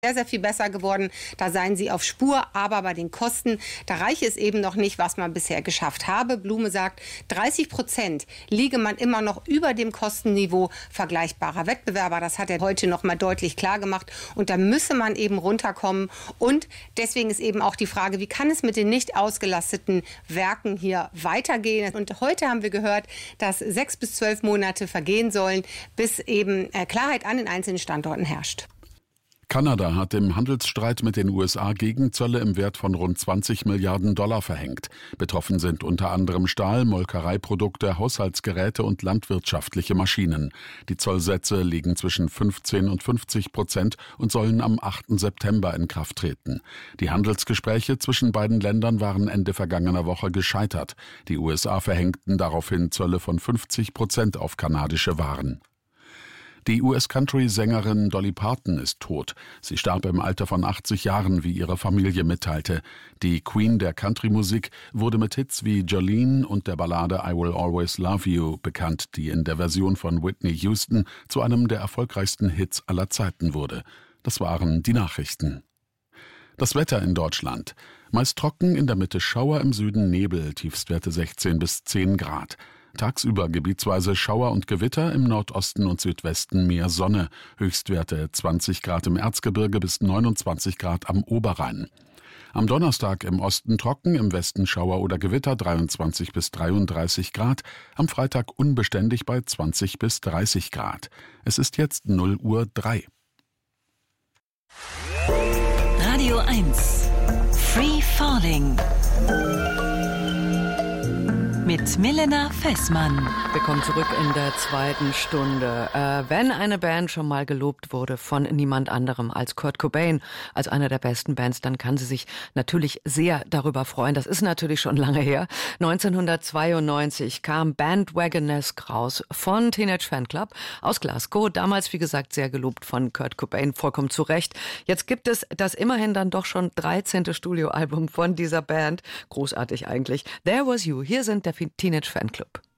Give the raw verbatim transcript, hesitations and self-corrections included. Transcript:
sehr, sehr viel besser geworden. Da seien sie auf Spur, aber bei den Kosten, da reiche es eben noch nicht, was man bisher geschafft habe. Blume sagt, dreißig Prozent liege man immer noch über dem Kostenniveau vergleichbarer Wettbewerber. Das hat er heute noch mal deutlich klar gemacht. Und da müsse man eben runterkommen. Und deswegen ist eben auch die Frage, wie kann es mit den nicht ausgelasteten Werken hier weitergehen? Und heute haben wir gehört, dass sechs bis zwölf Monate vergehen sollen, bis eben Klarheit an den einzelnen Standorten herrscht. Kanada hat im Handelsstreit mit den U S A Gegenzölle im Wert von rund zwanzig Milliarden Dollar verhängt. Betroffen sind unter anderem Stahl, Molkereiprodukte, Haushaltsgeräte und landwirtschaftliche Maschinen. Die Zollsätze liegen zwischen fünfzehn und fünfzig Prozent und sollen am achten September in Kraft treten. Die Handelsgespräche zwischen beiden Ländern waren Ende vergangener Woche gescheitert. Die U S A verhängten daraufhin Zölle von fünfzig Prozent auf kanadische Waren. Die U S-Country-Sängerin Dolly Parton ist tot. Sie starb im Alter von achtzig Jahren, wie ihre Familie mitteilte. Die Queen der Country-Musik wurde mit Hits wie Jolene und der Ballade I Will Always Love You bekannt, die in der Version von Whitney Houston zu einem der erfolgreichsten Hits aller Zeiten wurde. Das waren die Nachrichten. Das Wetter in Deutschland. Meist trocken, in der Mitte Schauer, im Süden Nebel, Tiefstwerte sechzehn bis zehn Grad. Tagsüber gebietsweise Schauer und Gewitter, im Nordosten und Südwesten mehr Sonne, Höchstwerte zwanzig Grad im Erzgebirge bis neunundzwanzig Grad am Oberrhein. Am Donnerstag im Osten trocken, im Westen Schauer oder Gewitter dreiundzwanzig bis dreiunddreißig Grad, am Freitag unbeständig bei zwanzig bis dreißig Grad. Es ist jetzt null Uhr drei. Radio eins Free Falling mit Milena Fessmann. Willkommen zurück in der zweiten Stunde. Äh, wenn eine Band schon mal gelobt wurde von niemand anderem als Kurt Cobain, als einer der besten Bands, dann kann sie sich natürlich sehr darüber freuen. Das ist natürlich schon lange her. neunzehnhundertzweiundneunzig kam Bandwagonesque raus von Teenage Fanclub aus Glasgow. Damals, wie gesagt, sehr gelobt von Kurt Cobain, vollkommen zu Recht. Jetzt gibt es das immerhin dann doch schon dreizehnte Studioalbum von dieser Band. Großartig eigentlich. There Was You. Hier sind der Teenage Fanclub.